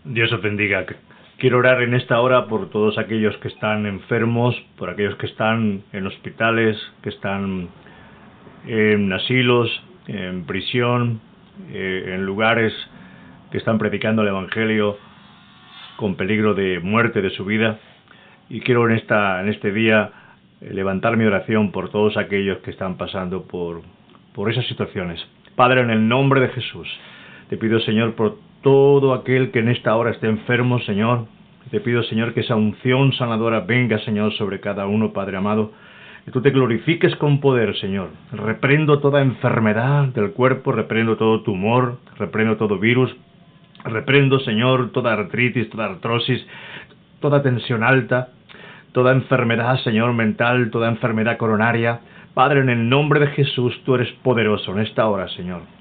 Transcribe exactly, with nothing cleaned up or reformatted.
Dios os bendiga. Quiero orar en esta hora por todos aquellos que están enfermos, por aquellos que están en hospitales, que están en asilos, en prisión, eh, en lugares que están predicando el Evangelio con peligro de muerte de su vida. Y quiero en, esta, en este día eh, levantar mi oración por todos aquellos que están pasando por, por esas situaciones. Padre, en el nombre de Jesús, te pido, Señor, por todo aquel que en esta hora esté enfermo, Señor. Te pido, Señor, que esa unción sanadora venga, Señor, sobre cada uno, Padre amado. Que tú te glorifiques con poder, Señor. Reprendo toda enfermedad del cuerpo, reprendo todo tumor, reprendo todo virus. Reprendo, Señor, toda artritis, toda artrosis, toda tensión alta, toda enfermedad, Señor, mental, toda enfermedad coronaria. Padre, en el nombre de Jesús, tú eres poderoso en esta hora, Señor.